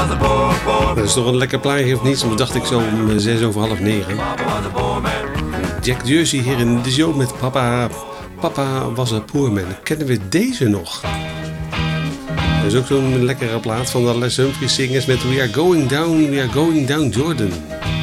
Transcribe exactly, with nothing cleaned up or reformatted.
Dat is toch een lekker plaatje of niet? Dat dacht ik zo om zes over half negen. Jack Jersey hier in de show met Papa. Papa was een poor man. Kennen we deze nog? Dat is ook zo'n lekkere plaat van de Les Humphries Singers met We Are Going Down, We Are Going Down Jordan.